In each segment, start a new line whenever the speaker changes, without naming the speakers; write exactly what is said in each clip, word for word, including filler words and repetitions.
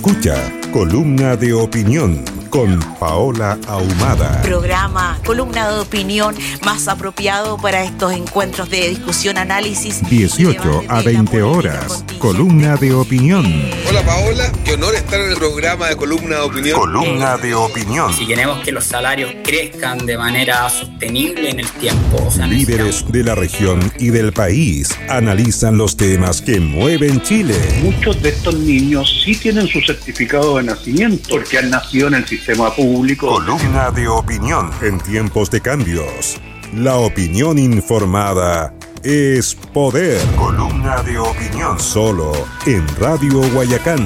Escucha Columna de Opinión con Paola Ahumada.
Programa, columna de opinión más apropiado para estos encuentros de discusión, análisis.
dieciocho a veinte horas. Columna de Opinión.
Hola Paola, qué honor estar en el programa de Columna de Opinión.
Columna de Opinión.
Si queremos que los salarios crezcan de manera sostenible en el tiempo. O sea,
Líderes de la región y del país analizan los temas que mueven Chile.
Muchos de estos niños sí tienen su certificado de nacimiento porque han nacido en el sistema público.
Columna de Opinión. En tiempos de cambios, la opinión informada es poder. Columna de Opinión. Solo en Radio Guayacán.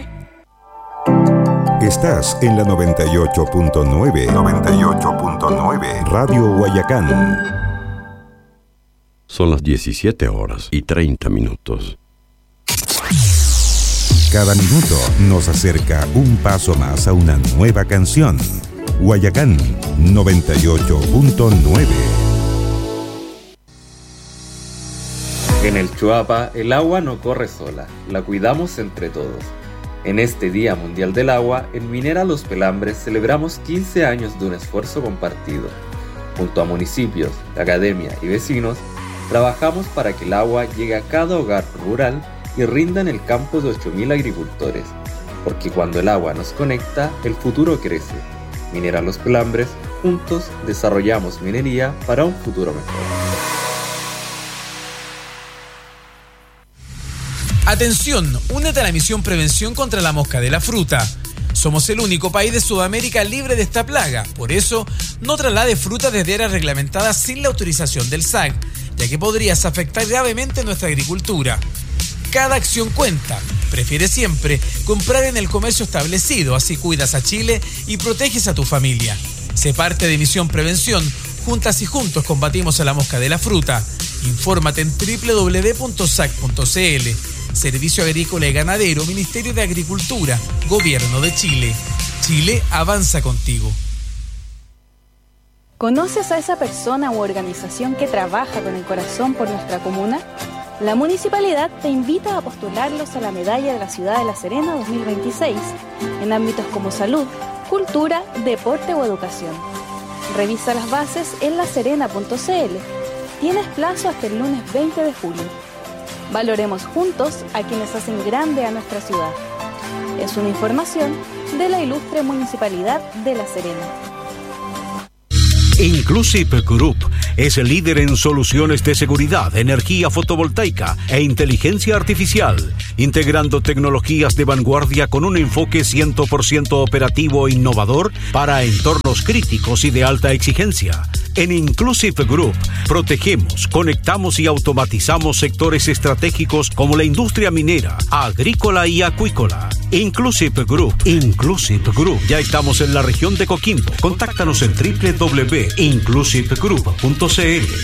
Estás en la noventa y ocho punto nueve. noventa y ocho punto nueve. Radio Guayacán.
Son las diecisiete horas y treinta minutos.
Cada minuto nos acerca un paso más a una nueva canción. Guayacán noventa y ocho punto nueve.
En el Chuapa, el agua no corre sola, la cuidamos entre todos. En este Día Mundial del Agua, en Minera Los Pelambres celebramos quince años de un esfuerzo compartido. Junto a municipios, academia y vecinos, trabajamos para que el agua llegue a cada hogar rural y rinda en el campo de ocho mil agricultores. Porque cuando el agua nos conecta, el futuro crece. Minera Los Pelambres, juntos desarrollamos minería para un futuro mejor.
Atención, únete a la misión Prevención contra la Mosca de la Fruta. Somos el único país de Sudamérica libre de esta plaga. Por eso, no traslade fruta desde áreas reglamentadas sin la autorización del S A C, ya que podrías afectar gravemente nuestra agricultura. Cada acción cuenta. Prefiere siempre comprar en el comercio establecido, así cuidas a Chile y proteges a tu familia. Sé parte de Misión Prevención. Juntas y juntos combatimos a la mosca de la fruta. Infórmate en doble u doble u doble u punto sac punto c l. Servicio Agrícola y Ganadero, Ministerio de Agricultura, Gobierno de Chile. Chile avanza contigo.
¿Conoces a esa persona u organización que trabaja con el corazón por nuestra comuna? La Municipalidad te invita a postularlos a la Medalla de la Ciudad de La Serena dos mil veintiséis en ámbitos como salud, cultura, deporte o educación. Revisa las bases en la serena punto c l. Tienes plazo hasta el lunes veinte de julio. Valoremos juntos a quienes hacen grande a nuestra ciudad. Es una información de la ilustre Municipalidad de La Serena.
Inclusive Group es el líder en soluciones de seguridad, energía fotovoltaica e inteligencia artificial, integrando tecnologías de vanguardia con un enfoque cien por ciento operativo e innovador para entornos críticos y de alta exigencia. En Inclusive Group protegemos, conectamos y automatizamos sectores estratégicos como la industria minera, agrícola y acuícola. Inclusive Group, Inclusive Group. Ya estamos en la región de Coquimbo. Contáctanos en doble u doble u doble u punto inclusive group punto c l.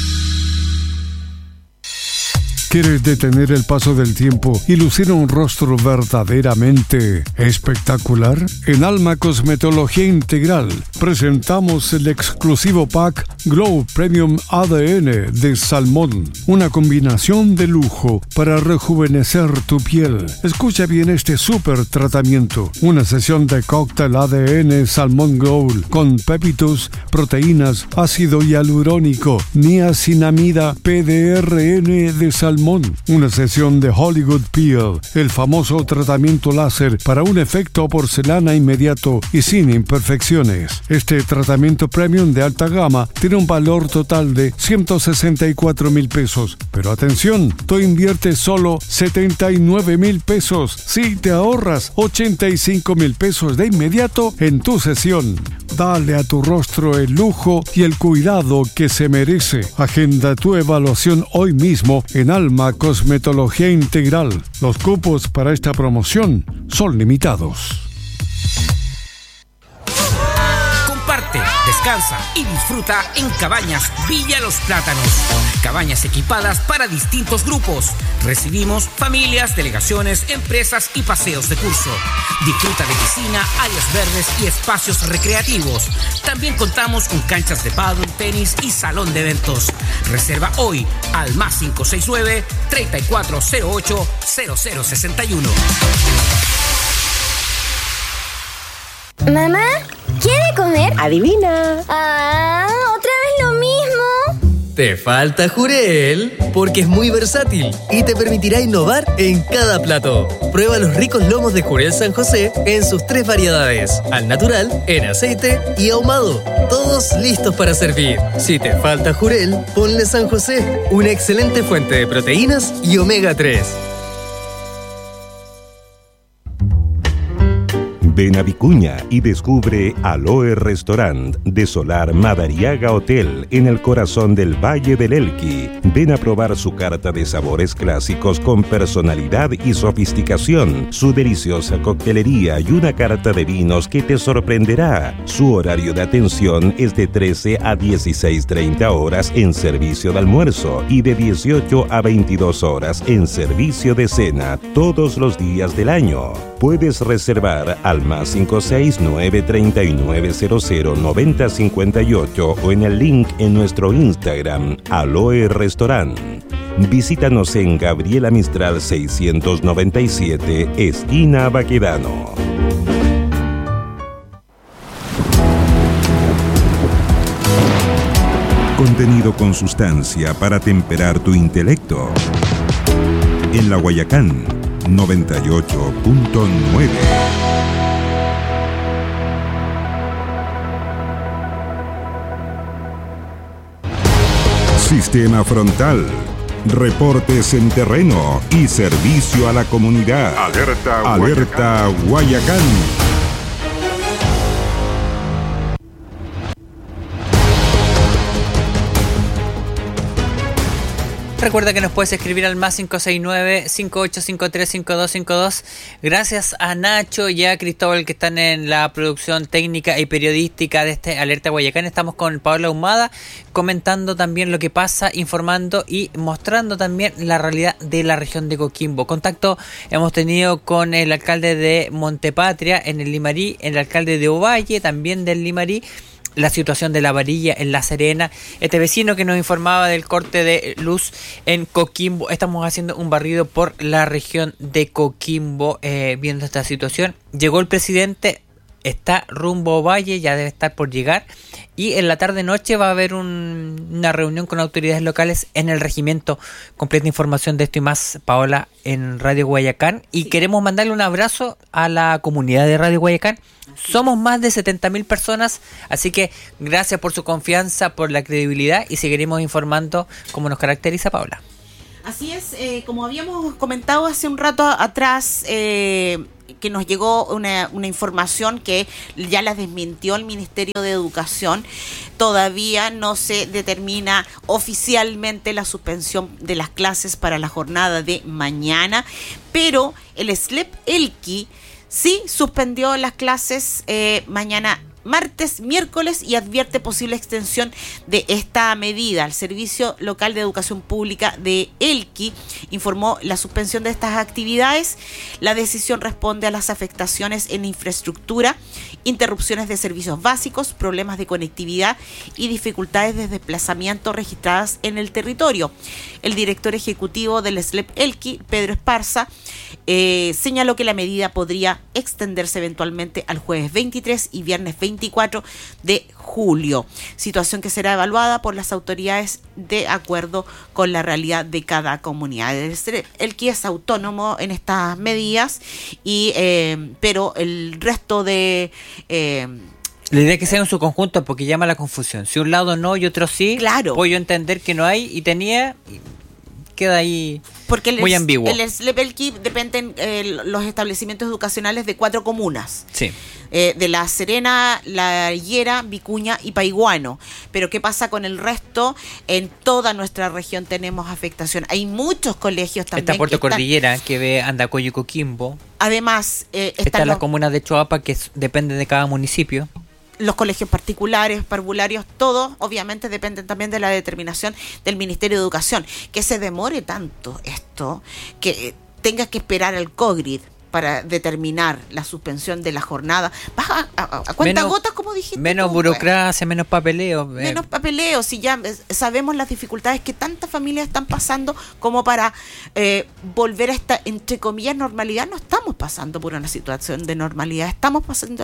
¿Quieres detener el paso del tiempo y lucir un rostro verdaderamente espectacular? En Alma Cosmetología Integral presentamos el exclusivo pack Glow Premium A D N de salmón, una combinación de lujo para rejuvenecer tu piel. Escucha bien este super tratamiento, una sesión de cóctel A D N Salmón Glow con pepitos, proteínas, ácido hialurónico, niacinamida, P D R N de salmón. Una sesión de Hollywood Peel, el famoso tratamiento láser para un efecto porcelana inmediato y sin imperfecciones. Este tratamiento premium de alta gama tiene un valor total de ciento sesenta y cuatro mil pesos. Pero atención, tú inviertes solo setenta y nueve mil pesos. Sí, te ahorras ochenta y cinco mil pesos de inmediato en tu sesión. Dale a tu rostro el lujo y el cuidado que se merece. Agenda tu evaluación hoy mismo en Alma Cosmetología Integral. Los cupos para esta promoción son limitados.
Comparte, descansa y disfruta en Cabañas Villa Los Plátanos. Cabañas equipadas para distintos grupos. Recibimos familias, delegaciones, empresas y paseos de curso. Disfruta de piscina, áreas verdes y espacios recreativos. También contamos con canchas de pádel, tenis y salón de eventos. Reserva hoy al más cinco seis nueve, treinta y cuatro cero ocho, cero cero sesenta y uno.
Mamá, ¿quiere comer?
Adivina.
Ah, ¿otra vez lo mismo?
Te falta Jurel, porque es muy versátil y te permitirá innovar en cada plato. Prueba los ricos lomos de Jurel San José en sus tres variedades: al natural, en aceite y ahumado. Todos listos para servir. Si te falta Jurel, ponle San José, una excelente fuente de proteínas y omega tres.
Ven a Vicuña y descubre Aloe Restaurant de Solar Madariaga Hotel en el corazón del Valle del Elqui. Ven a probar su carta de sabores clásicos con personalidad y sofisticación, su deliciosa coctelería y una carta de vinos que te sorprenderá. Su horario de atención es de trece a dieciséis treinta horas en servicio de almuerzo y de dieciocho a veintidós horas en servicio de cena todos los días del año. Puedes reservar al más cinco seis nueve tres nueve cero cero nueve cero cinco ocho o en el link en nuestro Instagram, Aloe Restaurant. Visítanos en Gabriela Mistral seiscientos noventa y siete, esquina Baquedano. Contenido con sustancia para temperar tu intelecto. En la Guayacán noventa y ocho punto nueve. Sistema frontal, reportes en terreno y servicio a la comunidad. Alerta, Alerta Guayacán. Guayacán.
Recuerda que nos puedes escribir al más cinco seis nueve, cinco ocho cinco tres, cinco dos cinco dos. Gracias a Nacho y a Cristóbal que están en la producción técnica y periodística de este Alerta Guayacán. Estamos con Paola Ahumada comentando también lo que pasa, informando y mostrando también la realidad de la región de Coquimbo. Contacto hemos tenido con el alcalde de Montepatria en el Limarí, el alcalde de Ovalle también del Limarí. La situación de la varilla en La Serena, este vecino que nos informaba del corte de luz en Coquimbo. Estamos haciendo un barrido por la región de Coquimbo eh, viendo esta situación. Llegó el presidente, está rumbo a Valle, ya debe estar por llegar, y en la tarde noche va a haber un, una reunión con autoridades locales en el regimiento. Completa información de esto y más, Paola, en Radio Guayacán. Y sí, queremos mandarle un abrazo a la comunidad de Radio Guayacán. Somos más de setenta mil personas, así que gracias por su confianza, por la credibilidad, y seguiremos informando como nos caracteriza, Paola.
Así es, eh, como habíamos comentado hace un rato atrás, eh, que nos llegó una, una información que ya la desmintió el Ministerio de Educación. Todavía no se determina oficialmente la suspensión de las clases para la jornada de mañana, pero el S L E P Elqui sí suspendió las clases eh, mañana martes, miércoles, y advierte posible extensión de esta medida. El Servicio Local de Educación Pública de Elqui informó la suspensión de estas actividades. La decisión responde a las afectaciones en infraestructura, interrupciones de servicios básicos, problemas de conectividad y dificultades de desplazamiento registradas en el territorio. El director ejecutivo del S L E P Elqui, Pedro Esparza, eh, señaló que la medida podría extenderse eventualmente al jueves veintitrés y viernes veinticuatro de julio, situación que será evaluada por las autoridades de acuerdo con la realidad de cada comunidad. El S L E P Elqui es autónomo en estas medidas, y eh, pero el resto de... Eh,
La idea es que sea en su conjunto, porque llama la confusión. Si un lado no y otro sí,
claro,
puedo yo entender que no hay y tenía, y queda ahí
porque el
muy
es,
ambiguo.
El S L E P Elqui dependen eh, los establecimientos educacionales de cuatro comunas.
Sí.
Eh, de La Serena, La Higuera, Vicuña y Paiguano. Pero ¿qué pasa con el resto? En toda nuestra región tenemos afectación. Hay muchos colegios también.
Está Puerto
que están,
Cordillera, que ve Andacoyo y Coquimbo.
Además, eh, están
están las
los,
comunas de Choapa, que es, dependen de cada municipio.
Los colegios particulares, parvularios, todos obviamente dependen también de la determinación del Ministerio de Educación. Que se demore tanto esto, que tengas que esperar al COGRID para determinar la suspensión de la jornada. ¿Vas a, a, a cuenta gotas, como dijiste?
Menos tú, burocracia, pues. menos papeleo.
Menos papeleo, si ya sabemos las dificultades que tantas familias están pasando como para eh, volver a esta, entre comillas, normalidad. No estamos pasando por una situación de normalidad, estamos pasando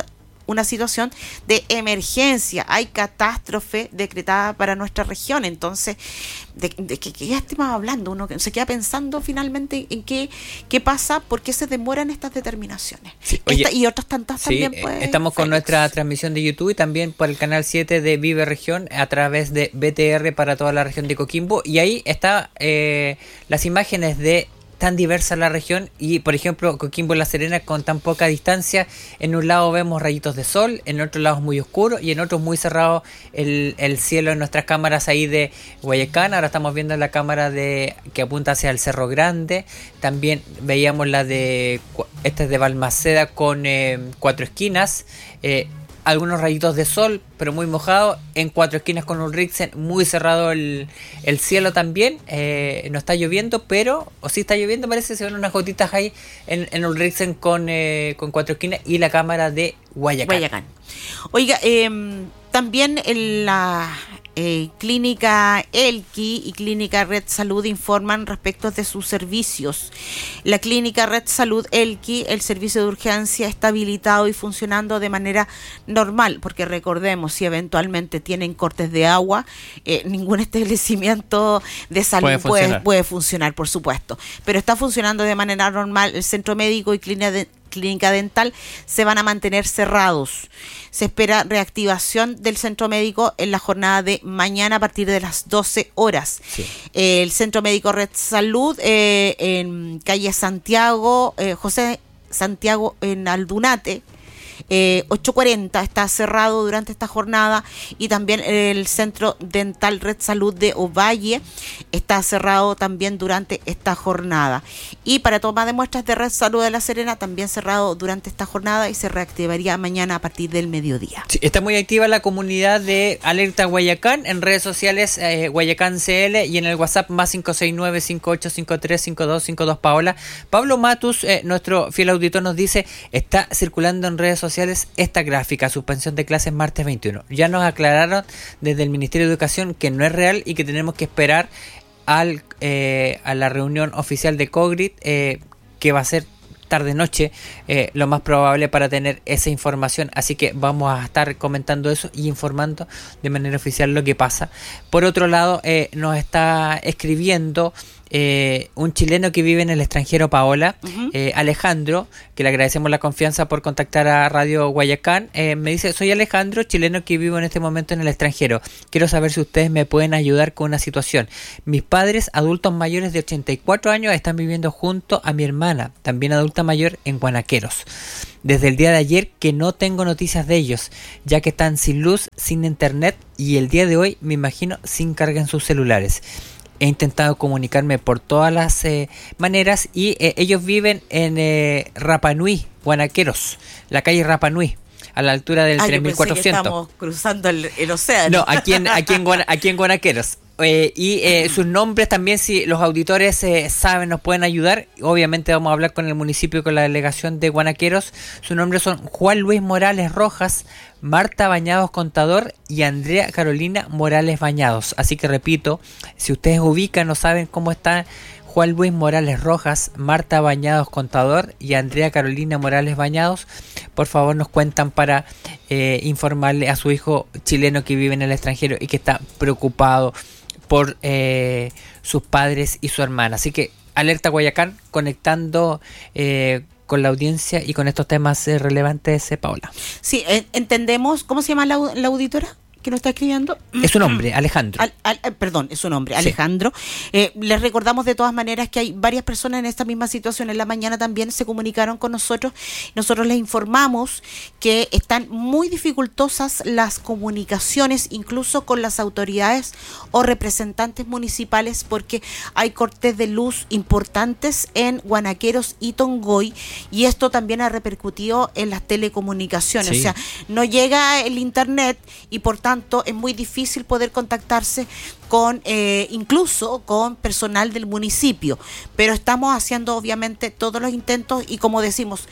una situación de emergencia, hay catástrofe decretada para nuestra región. Entonces, ¿de, de qué, qué estamos hablando? Uno se queda pensando finalmente en qué, qué pasa, por qué se demoran estas determinaciones.
Sí, oye,
Esta, y otras tantas
sí,
también. Pues,
estamos con
Félix.
nuestra transmisión de YouTube y también por el canal siete de Vive Región a través de B T R para toda la región de Coquimbo, y ahí está eh, las imágenes de tan diversa la región, y por ejemplo Coquimbo y La Serena con tan poca distancia, en un lado vemos rayitos de sol, en otro lado es muy oscuro y en otro muy cerrado el, el cielo en nuestras cámaras ahí de Guayacán. Ahora estamos viendo la cámara de que apunta hacia el Cerro Grande, también veíamos la de esta es de Balmaceda con eh, Cuatro Esquinas, eh, algunos rayitos de sol, pero muy mojado. En Cuatro Esquinas con Ulrichsen, muy cerrado el, el cielo también. Eh, no está lloviendo, pero, o sí está lloviendo, parece, se ven unas gotitas ahí en, en Ulrichsen con, eh, con Cuatro Esquinas y la cámara de Guayacán.
Guayacán. Oiga, eh, también en la eh, clínica Elqui y clínica Red Salud informan respecto de sus servicios. La clínica Red Salud Elqui, el servicio de urgencia está habilitado y funcionando de manera normal, porque recordemos, si eventualmente tienen cortes de agua, eh, ningún establecimiento de salud
Puede
puede,
funcionar.
puede funcionar, por supuesto, pero está funcionando de manera normal. El centro médico y clínica de clínica dental se van a mantener cerrados. Se espera reactivación del centro médico en la jornada de mañana a partir de las doce horas.
Sí.
Eh, el centro médico Red Salud eh, en calle Santiago, eh, José Santiago en Aldunate, Eh, ocho cuarenta está cerrado durante esta jornada, y también el centro dental Red Salud de Ovalle está cerrado también durante esta jornada, y para toma de muestras de Red Salud de La Serena también cerrado durante esta jornada y se reactivaría mañana a partir del mediodía.
Sí, está muy activa la comunidad de Alerta Guayacán en redes sociales, eh, Guayacán C L, y en el WhatsApp más cinco seis nueve, cinco ocho cinco tres, cinco dos cinco dos. Paola Pablo Matus, eh, nuestro fiel auditor, nos dice: está circulando en redes sociales esta gráfica, suspensión de clases martes veintiuno. Ya nos aclararon desde el Ministerio de Educación que no es real y que tenemos que esperar al eh, a la reunión oficial de COGRIT, eh, que va a ser tarde-noche, eh, lo más probable, para tener esa información. Así que vamos a estar comentando eso y informando de manera oficial lo que pasa. Por otro lado, eh, nos está escribiendo Eh, un chileno que vive en el extranjero, Paola, uh-huh. eh, Alejandro, que le agradecemos la confianza por contactar a Radio Guayacán. Eh, me dice: soy Alejandro, chileno que vivo en este momento en el extranjero. Quiero saber si ustedes me pueden ayudar con una situación. Mis padres, adultos mayores de ochenta y cuatro años, están viviendo junto a mi hermana, también adulta mayor, en Guanaqueros. Desde el día de ayer que no tengo noticias de ellos, ya que están sin luz, sin internet, y el día de hoy, me imagino, sin carga en sus celulares. He intentado comunicarme por todas las eh, maneras y eh, ellos viven en eh, Rapa Nui, Guanaqueros, la calle Rapa Nui, a la altura del
ah,
tres mil cuatrocientos.
Estamos cruzando el, el océano.
No, aquí en, aquí en, Guana, aquí en Guanaqueros. Eh, y eh, sus nombres también, si los auditores eh, saben, nos pueden ayudar. Obviamente vamos a hablar con el municipio, con la delegación de Guanaqueros. Sus nombres son Juan Luis Morales Rojas, Marta Bañados Contador y Andrea Carolina Morales Bañados. Así que repito, si ustedes ubican o saben cómo está Juan Luis Morales Rojas, Marta Bañados Contador y Andrea Carolina Morales Bañados, por favor nos cuentan para eh, informarle a su hijo chileno que vive en el extranjero y que está preocupado por eh, sus padres y su hermana. Así que Alerta Guayacán, conectando eh, con la audiencia y con estos temas eh, relevantes, eh, Paola.
Sí, eh, entendemos. ¿Cómo se llama la, la auditora que nos está escribiendo?
Es su nombre, Alejandro.
Al, al, perdón, es su nombre,
sí.
Alejandro. Eh, les recordamos de todas maneras que hay varias personas en esta misma situación. En la mañana también se comunicaron con nosotros. Nosotros les informamos que están muy dificultosas las comunicaciones, incluso con las autoridades o representantes municipales, porque hay cortes de luz importantes en Guanaqueros y Tongoy, y esto también ha repercutido en las telecomunicaciones. Sí. O sea, no llega el internet y por tanto es muy difícil poder contactarse con eh, incluso con personal del municipio, pero estamos haciendo obviamente todos los intentos y, como decimos,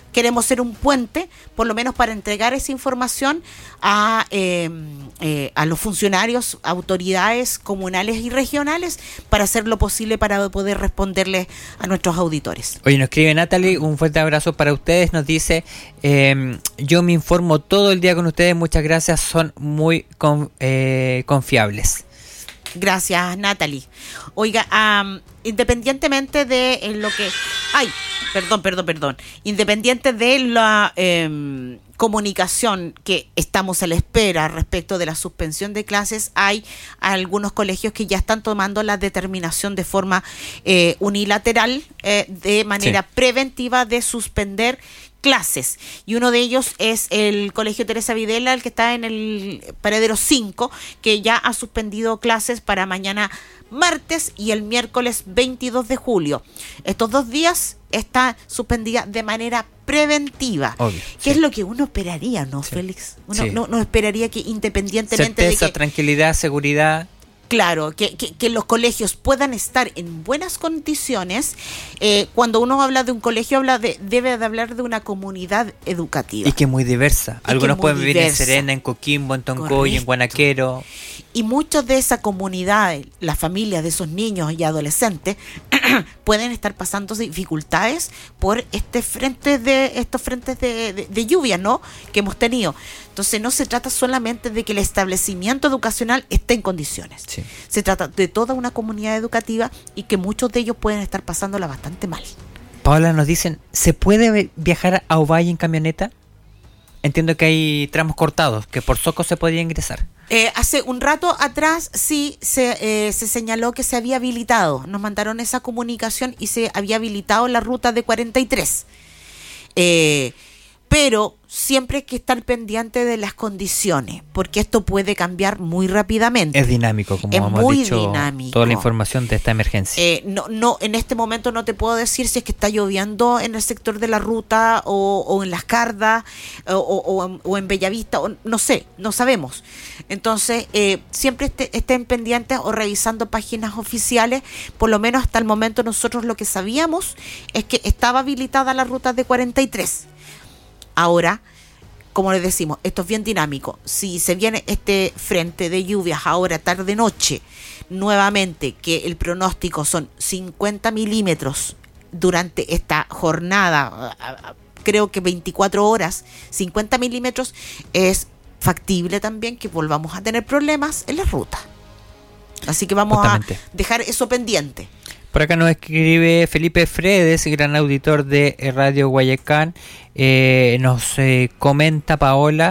queremos ser un puente, por lo menos para entregar esa información a, eh, eh, a los funcionarios, autoridades comunales y regionales, para hacer lo posible para poder responderles a nuestros auditores.
Oye, nos escribe Natalie, un fuerte abrazo para ustedes, nos dice, eh, yo me informo todo el día con ustedes, muchas gracias, son muy con, eh, confiables.
Gracias, Natalie. Oiga, um, independientemente de en lo que... Ay, perdón, perdón, perdón. Independiente de la eh, comunicación que estamos a la espera respecto de la suspensión de clases, hay algunos colegios que ya están tomando la determinación de forma eh, unilateral, eh, de manera sí. preventiva, de suspender clases, y uno de ellos es el Colegio Teresa Videla, el que está en el Paradero cinco, que ya ha suspendido clases para mañana martes y el miércoles veintidós de julio. Estos dos días está suspendida de manera preventiva. Obvio, ¿Qué sí. es lo que uno esperaría, no, sí. Félix? Uno sí. no, no esperaría que independientemente
Certeza,
de que...
tranquilidad, seguridad...
Claro, que, que, que los colegios puedan estar en buenas condiciones. Eh, cuando uno habla de un colegio, habla de debe de hablar de una comunidad educativa.
Y que es muy diversa. Y Algunos pueden vivir diversa. en Serena, en Coquimbo, en Toncoy, Correcto. en Guanaquero.
Y muchos de esa comunidad, las familias de esos niños y adolescentes, pueden estar pasando dificultades por este frente de estos frentes de, de, de lluvia, ¿no? que hemos tenido. Entonces no se trata solamente de que el establecimiento educacional esté en condiciones. Sí. Se trata de toda una comunidad educativa y que muchos de ellos pueden estar pasándola bastante mal.
Paola, nos dicen, ¿se puede viajar a Ovalle en camioneta? Entiendo que hay tramos cortados, que por Soco se podía ingresar.
Eh, hace un rato atrás sí se, eh, se señaló que se había habilitado. Nos mandaron esa comunicación y se había habilitado la ruta de cuarenta y tres. Eh, pero siempre hay que estar pendiente de las condiciones, porque esto puede cambiar muy rápidamente.
Es dinámico, como
es
hemos
muy
dicho,
dinámico.
Toda la información de esta emergencia.
Eh, no, no, en este momento no te puedo decir si es que está lloviendo en el sector de la ruta o, o en Las Cardas o, o, o en Bellavista, o, no sé, no sabemos. Entonces, eh, siempre este, estén pendientes o revisando páginas oficiales. Por lo menos hasta el momento nosotros lo que sabíamos es que estaba habilitada la ruta de cuarenta y tres. Ahora, como les decimos, esto es bien dinámico. Si se viene este frente de lluvias ahora tarde-noche, nuevamente, que el pronóstico son cincuenta milímetros durante esta jornada, creo que veinticuatro horas, cincuenta milímetros, es factible también que volvamos a tener problemas en la ruta. Así que vamos Justamente. a dejar eso pendiente.
Por acá nos escribe Felipe Fredes, gran auditor de Radio Guayacán. Eh, nos eh, comenta Paola.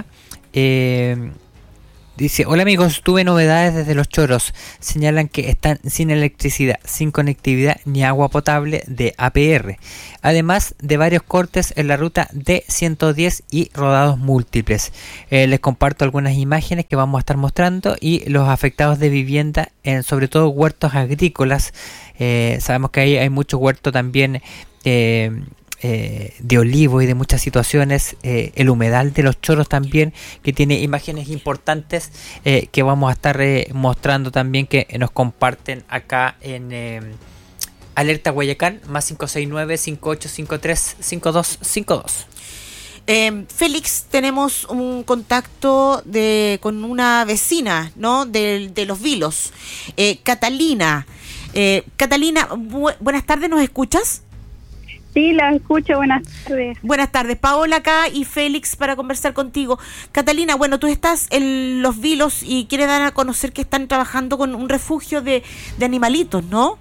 Eh, dice, hola amigos, tuve novedades desde Los Choros. Señalan que están sin electricidad, sin conectividad ni agua potable de A P R. Además de varios cortes en la ruta D ciento diez y rodados múltiples. Eh, les comparto algunas imágenes que vamos a estar mostrando y los afectados de vivienda, en sobre todo huertos agrícolas. Eh, sabemos que ahí hay mucho huerto también eh, eh, de olivo y de muchas situaciones. Eh, el humedal de Los Choros también, que tiene imágenes importantes eh, que vamos a estar eh, mostrando también, que nos comparten acá en eh, Alerta Guayacán, más cinco seis nueve, cinco ocho cinco tres, cinco dos cinco dos.
Eh, Félix, tenemos un contacto de con una vecina, ¿no? de, de Los Vilos, eh, Catalina. Eh, Catalina, bu- buenas tardes, ¿nos escuchas?
Sí, la escucho, buenas tardes.
Buenas tardes, Paola acá y Félix para conversar contigo. Catalina, bueno, tú estás en Los Vilos y quieres dar a conocer que están trabajando con un refugio de, de animalitos, ¿no?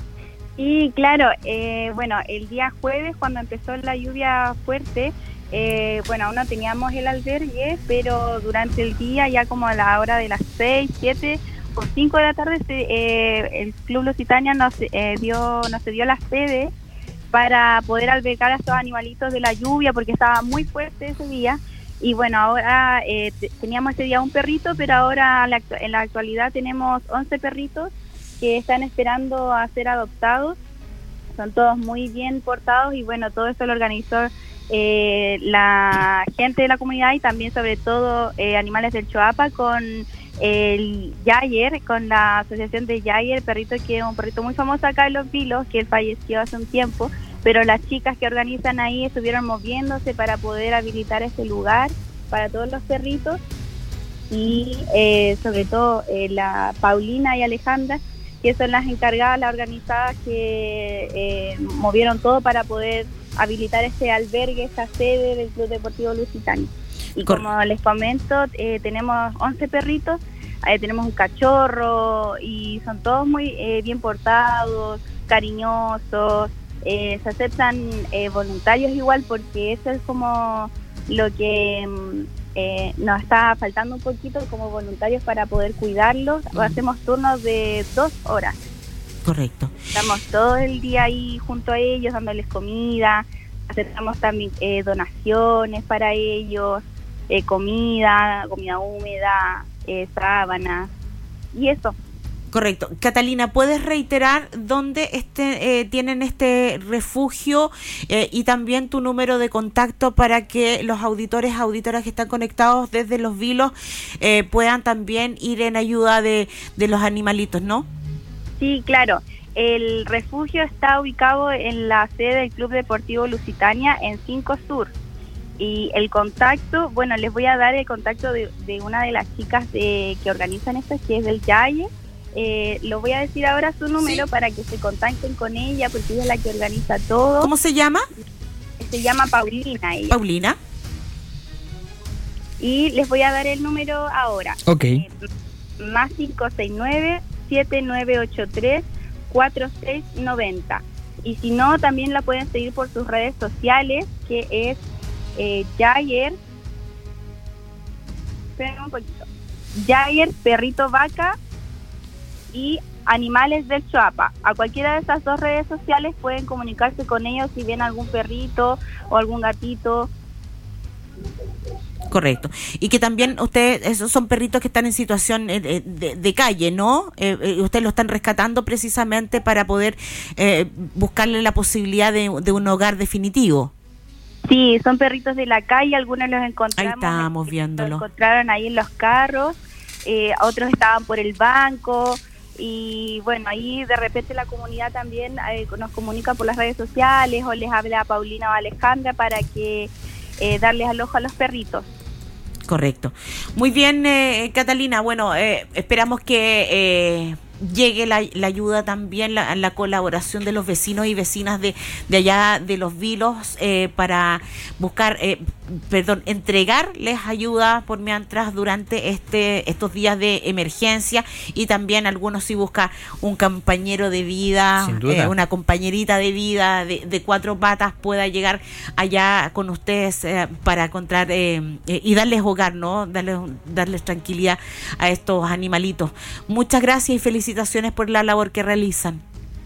Sí, claro, eh, bueno, el día jueves cuando empezó la lluvia fuerte, eh, bueno, aún no teníamos el albergue, pero durante el día, ya como a la hora de las seis, siete o cinco de la tarde, se, eh, el Club Lusitania nos eh, dio nos dio la sede para poder albergar a estos animalitos de la lluvia, porque estaba muy fuerte ese día. Y bueno, ahora eh, t- teníamos ese día un perrito, pero ahora la actu- en la actualidad tenemos once perritos que están esperando a ser adoptados. Son todos muy bien portados y bueno, todo esto lo organizó eh, la gente de la comunidad y también sobre todo eh, Animales del Choapa con el Yayer, con la asociación de Yayer, perrito que es un perrito muy famoso acá en Los Vilos, que él falleció hace un tiempo, pero las chicas que organizan ahí estuvieron moviéndose para poder habilitar este lugar para todos los perritos, y eh, sobre todo eh, la Paulina y Alejandra, que son las encargadas, las organizadas que eh, movieron todo para poder habilitar este albergue, esta sede del Club Deportivo Lusitania. Y como les comento, eh, tenemos once perritos, eh, tenemos un cachorro y son todos muy eh, bien portados, cariñosos, eh, se aceptan eh, voluntarios igual, porque eso es como lo que eh, nos está faltando un poquito, como voluntarios para poder cuidarlos. Mm. Hacemos turnos de dos horas.
Correcto.
Estamos todo el día ahí junto a ellos, dándoles comida, aceptamos también eh, donaciones para ellos, eh, comida, comida húmeda, eh, sábanas y eso.
Correcto. Catalina, ¿puedes reiterar dónde este, eh, tienen este refugio eh, y también tu número de contacto para que los auditores, auditoras que están conectados desde Los Vilos eh, puedan también ir en ayuda de, de los animalitos, ¿no?
Sí, claro. El refugio está ubicado en la sede del Club Deportivo Lusitania en cinco Sur. Y el contacto, bueno, les voy a dar el contacto de, de una de las chicas de, que organizan esto, que es del Yaye. Eh, lo voy a decir ahora su número, sí, para que se contacten con ella, porque ella es la que organiza todo.
¿Cómo se llama?
Se llama Paulina ella.
Paulina.
Y les voy a dar el número ahora.
Ok.
Eh, más cinco seis nueve, siete nueve ocho tres, cuatro seis nueve cero. Y si no, también la pueden seguir por sus redes sociales, que es eh, Jair, esperen un poquito, Jair Perrito Vaca y Animales del Choapa. A cualquiera de esas dos redes sociales pueden comunicarse con ellos si ven algún perrito o algún gatito.
Correcto. Y que también ustedes, esos son perritos que están en situación de, de, de calle, ¿no? Eh, eh, ustedes lo están rescatando precisamente para poder eh, buscarle la posibilidad de, de un hogar definitivo.
Sí, son perritos de la calle, algunos los encontramos.
Ahí estábamos viéndolo.
Los encontraron ahí en los carros, eh, otros estaban por el banco. Y bueno, ahí de repente la comunidad también eh, nos comunica por las redes sociales o les habla a Paulina o a Alejandra para que eh, darles alojo a los perritos.
Correcto. Muy bien, eh, Catalina. Bueno, eh, esperamos que eh, llegue la, la ayuda también, la, la colaboración de los vecinos y vecinas de, de allá de Los Vilos eh, para buscar, eh, perdón, entregarles ayuda por mientras durante este estos días de emergencia, y también algunos si busca un compañero de vida, eh, una compañerita de vida de, de cuatro patas pueda llegar allá con ustedes eh, para encontrar eh, eh, y darles hogar, ¿no? Darles, darles tranquilidad a estos animalitos. Muchas gracias y felicitaciones por la labor que realizan.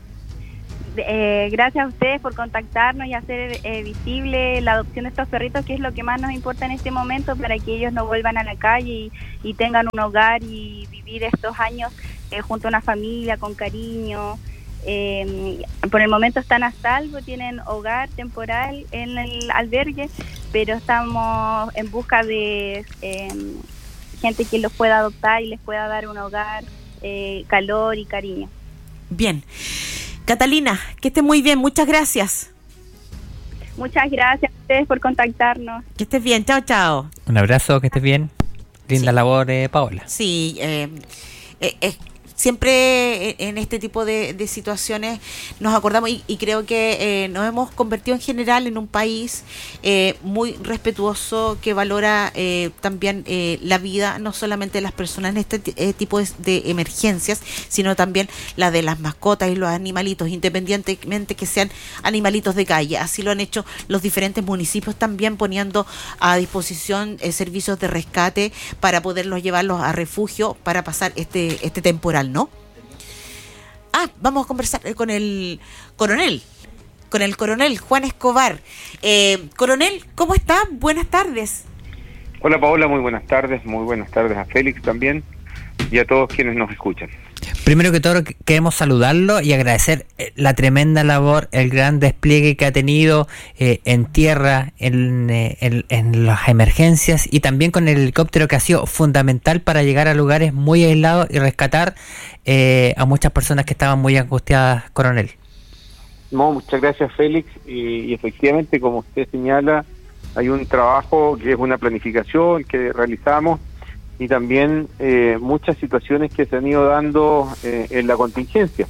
Eh, gracias a ustedes por contactarnos y hacer eh, visible la adopción de estos perritos, que es lo que más nos importa en este momento, para que ellos no vuelvan a la calle y, y tengan un hogar y vivir estos años eh, junto a una familia con cariño. Eh, por el momento están a salvo, tienen hogar temporal en el albergue, pero estamos en busca de eh, gente que los pueda adoptar y les pueda dar un hogar, eh, calor y cariño.
Bien. Catalina, que esté muy bien, muchas gracias.
Muchas gracias a ustedes por contactarnos.
Que estés bien, chao, chao.
Un abrazo, que estés bien. Linda sí. labor, eh, Paola.
Sí, eh, eh, eh, siempre en este tipo de, de situaciones nos acordamos y, y creo que eh, nos hemos convertido en general en un país eh, muy respetuoso, que valora eh, también eh, la vida, no solamente de las personas en este t- eh, tipo de, de emergencias, sino también la de las mascotas y los animalitos, independientemente que sean animalitos de calle. Así lo han hecho los diferentes municipios, también poniendo a disposición eh, servicios de rescate para poderlos llevarlos a refugio para pasar este, este temporal, ¿no? Ah, vamos a conversar con el coronel, con el coronel Juan Escobar. Eh, coronel, ¿cómo está? Buenas tardes.
Hola Paola, muy buenas tardes, muy buenas tardes a Félix también y a todos quienes nos escuchan.
Primero que todo queremos saludarlo y agradecer la tremenda labor, el gran despliegue que ha tenido eh, en tierra, en, eh, en, en las emergencias, y también con el helicóptero, que ha sido fundamental para llegar a lugares muy aislados y rescatar eh, a muchas personas que estaban muy angustiadas, coronel.
No, muchas gracias, Félix. Y, y efectivamente, como usted señala, hay un trabajo que es una planificación que realizamos y también eh, muchas situaciones que se han ido dando eh, en la contingencia.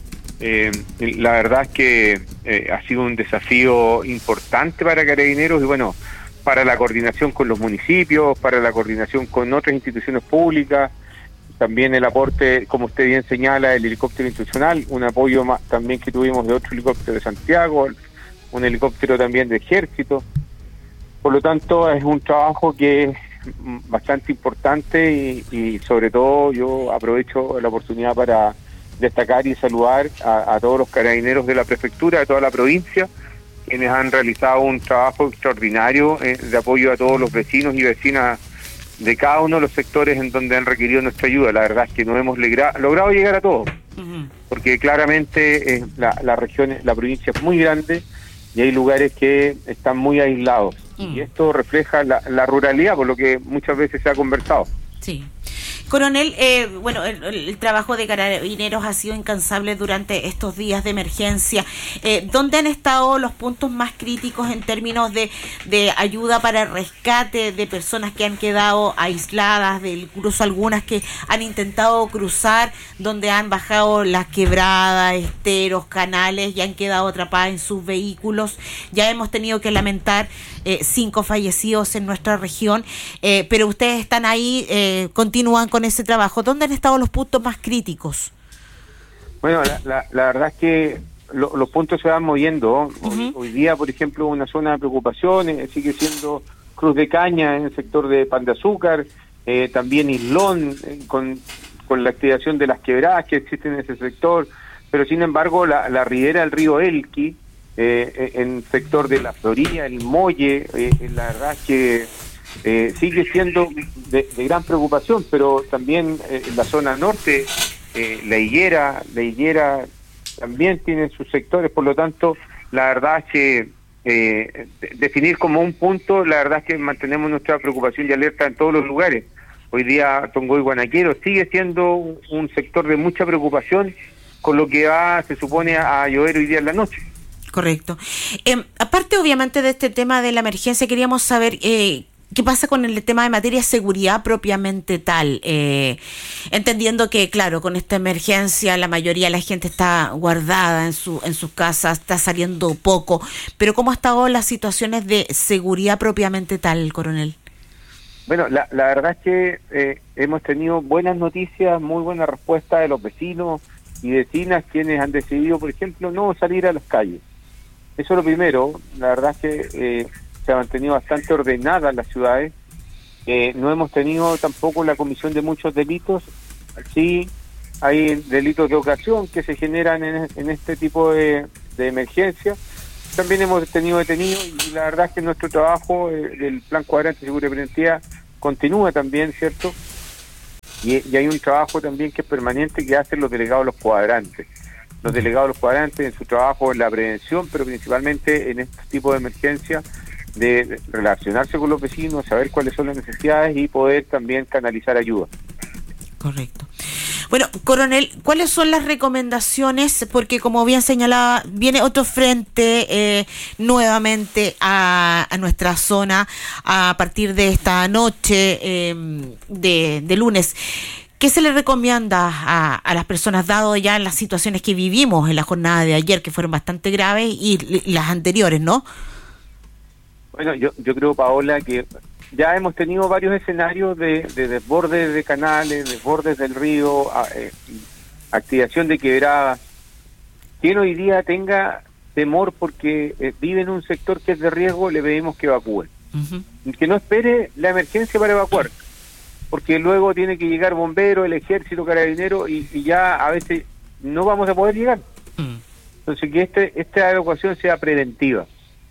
Eh, la verdad es que eh, ha sido un desafío importante para Carabineros y bueno, para la coordinación con los municipios, para la coordinación con otras instituciones públicas, también el aporte, como usted bien señala, el helicóptero institucional, un apoyo más también que tuvimos de otro helicóptero de Santiago, un helicóptero también de Ejército. Por lo tanto, es un trabajo que es bastante importante y, y sobre todo yo aprovecho la oportunidad para destacar y saludar a, a todos los carabineros de la prefectura, de toda la provincia, quienes han realizado un trabajo extraordinario eh, de apoyo a todos los vecinos y vecinas de cada uno de los sectores en donde han requerido nuestra ayuda. La verdad es que no hemos legra- logrado llegar a todos, uh-huh. porque claramente eh, la, la región, la provincia es muy grande y hay lugares que están muy aislados. Uh-huh. Y esto refleja la, la ruralidad, por lo que muchas veces se ha conversado.
Sí. Coronel, eh, bueno, el, el trabajo de Carabineros ha sido incansable durante estos días de emergencia. Eh, ¿Dónde han estado los puntos más críticos en términos de, de ayuda para el rescate de personas que han quedado aisladas, de incluso algunas que han intentado cruzar, donde han bajado las quebradas, esteros, canales y han quedado atrapadas en sus vehículos? Ya hemos tenido que lamentar eh, cinco fallecidos en nuestra región, eh, pero ustedes están ahí, eh, continúan con ese trabajo. ¿Dónde han estado los puntos más críticos?
Bueno, la, la, la verdad es que lo, los puntos se van moviendo. Uh-huh. Hoy, hoy día, por ejemplo, una zona de preocupación eh, sigue siendo Cruz de Caña en el sector de Pan de Azúcar, eh, también Islón eh, con, con la activación de las quebradas que existen en ese sector, pero sin embargo la, la ribera del río Elqui, eh, en el sector de La Florida, el Molle, eh, la verdad es que Eh, sigue siendo de, de gran preocupación, pero también eh, en la zona norte, eh, la higuera, la higuera también tiene sus sectores, por lo tanto, la verdad es que eh, de, definir como un punto, la verdad es que mantenemos nuestra preocupación y alerta en todos los lugares. Hoy día Tongoy Guanaquero sigue siendo un, un sector de mucha preocupación con lo que va, se supone, a, a llover hoy día en la noche.
Correcto. Eh, aparte, obviamente, de este tema de la emergencia, queríamos saber eh, ¿qué pasa con el tema de materia de seguridad propiamente tal? Eh, entendiendo que, claro, con esta emergencia la mayoría de la gente está guardada en su en sus casas, está saliendo poco, pero ¿cómo ha estado las situaciones de seguridad propiamente tal, coronel?
Bueno, la, la verdad es que eh, hemos tenido buenas noticias, muy buena respuesta de los vecinos y vecinas quienes han decidido, por ejemplo, no salir a las calles. Eso es lo primero. La verdad es que eh, se ha mantenido bastante ordenada las ciudades. Eh, no hemos tenido tampoco la comisión de muchos delitos. Sí, hay delitos de ocasión que se generan en, en este tipo de, de emergencia. También hemos tenido detenidos y la verdad es que nuestro trabajo eh, del Plan Cuadrante de Seguridad Preventiva continúa también, ¿cierto? Y, y hay un trabajo también que es permanente que hacen los delegados de los cuadrantes. Los delegados de los cuadrantes en su trabajo en la prevención, pero principalmente en este tipo de emergencias, de relacionarse con los vecinos, saber cuáles son las necesidades y poder también canalizar ayuda.
Correcto. Bueno, coronel, ¿cuáles son las recomendaciones? Porque como bien señalaba, viene otro frente eh, nuevamente a, a nuestra zona a partir de esta noche eh, de, de lunes. ¿Qué se le recomienda a, a las personas, dado ya las situaciones que vivimos en la jornada de ayer, que fueron bastante graves, y, y las anteriores, ¿no?
Bueno, yo, yo creo, Paola, que ya hemos tenido varios escenarios de, de desbordes de canales, desbordes del río, a, eh, activación de quebradas. Quien hoy día tenga temor porque eh, vive en un sector que es de riesgo, le pedimos que evacúe. Uh-huh. Que no espere la emergencia para evacuar, porque luego tiene que llegar bombero, el ejército, carabinero, y, y ya a veces no vamos a poder llegar. Uh-huh. Entonces, que este, esta evacuación sea preventiva.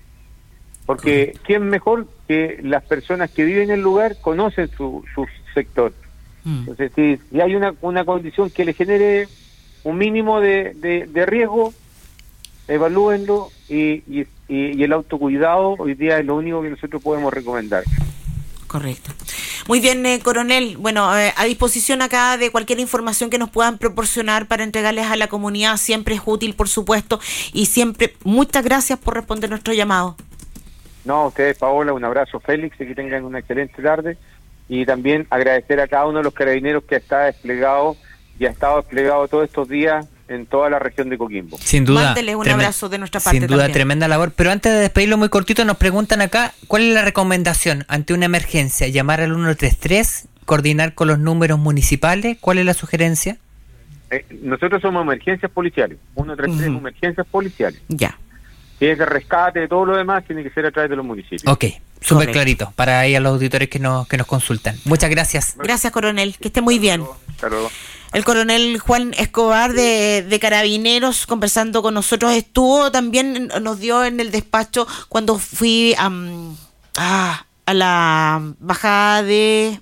Porque uh-huh. ¿quién mejor que las personas que viven en el lugar conocen su, su sector? Uh-huh. Entonces, si, si hay una, una condición que le genere un mínimo de, de, de riesgo, evalúenlo y, y, y el autocuidado hoy día es lo único que nosotros podemos recomendar.
Correcto. Muy bien, eh, coronel. Bueno, eh, a disposición acá de cualquier información que nos puedan proporcionar para entregarles a la comunidad. Siempre es útil, por supuesto, y siempre muchas gracias por responder nuestro llamado.
No, a ustedes, Paola, un abrazo, Félix, y que tengan una excelente tarde. Y también agradecer a cada uno de los carabineros que está desplegado y ha estado desplegado todos estos días en toda la región de Coquimbo.
Sin duda.
Mándeles un abrazo de nuestra parte.
Sin duda,
también.
Tremenda labor. Pero antes de despedirlo muy cortito, nos preguntan acá, ¿cuál es la recomendación ante una emergencia? ¿Llamar al uno tres tres? ¿Coordinar con los números municipales? ¿Cuál es la sugerencia?
Eh, nosotros somos emergencias policiales. uno tres tres, uh-huh. Emergencias policiales.
Ya.
Si es de rescate, todo lo demás tiene que ser a través de los municipios.
Ok, súper clarito, para ahí a los auditores que nos, que nos consultan. Muchas gracias.
Gracias, coronel, que esté muy bien.
Hasta luego.
El coronel Juan Escobar de, de Carabineros conversando con nosotros, estuvo también, nos dio en el despacho cuando fui um, ah, a la bajada de...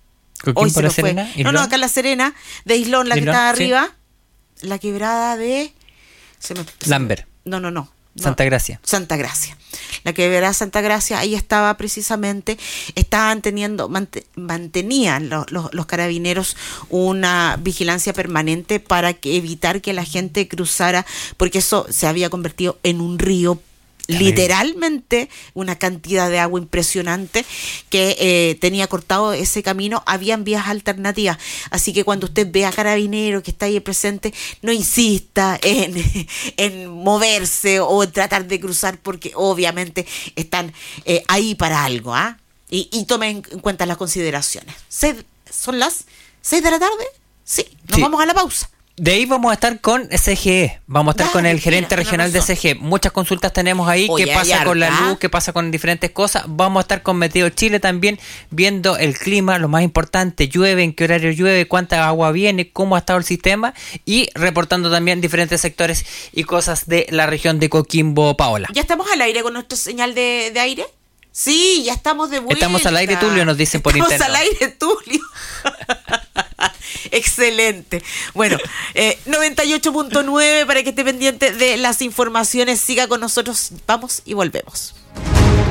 Hoy por la Serena,
no, no, acá en La Serena, de Islón, la que
Islón,
está
sí.
arriba, la quebrada de... Se me, se
Lambert.
Me, no, no, no.
Santa Gracia.
Santa Gracia. La que verá Santa Gracia, ahí estaba precisamente, estaban teniendo, mant- mantenían los, los, los carabineros una vigilancia permanente para que evitar que la gente cruzara, porque eso se había convertido en un río. Literalmente una cantidad de agua impresionante que eh, tenía cortado ese camino. Habían vías alternativas, así que cuando usted ve a carabinero que está ahí presente, no insista en, en moverse o en tratar de cruzar, porque obviamente están eh, ahí para algo, ¿ah? Y, y tomen en cuenta las consideraciones. Seis, ¿son las seis de la tarde? Sí, nos
Sí.
vamos a la pausa.
De ahí vamos a estar con C G E, vamos a estar
Dale,
con el
mira,
gerente
tiene
regional de
razón.
C G E. Muchas consultas tenemos ahí,
Oye,
qué pasa
hay
con la
harta.
luz, qué pasa con diferentes cosas. Vamos a estar con Meteo Chile también, viendo el clima, lo más importante, llueve, en qué horario llueve, cuánta agua viene, cómo ha estado el sistema, y reportando también diferentes sectores y cosas de la región de Coquimbo, Paola.
¿Ya estamos al aire con nuestra señal de, de aire? Sí, ya estamos de vuelta.
Estamos al aire, Tulio, nos dicen por
estamos
interno.
Estamos al aire, Tulio. Excelente. Bueno, eh, noventa y ocho punto nueve para que esté pendiente de las informaciones. Siga con nosotros. Vamos y volvemos.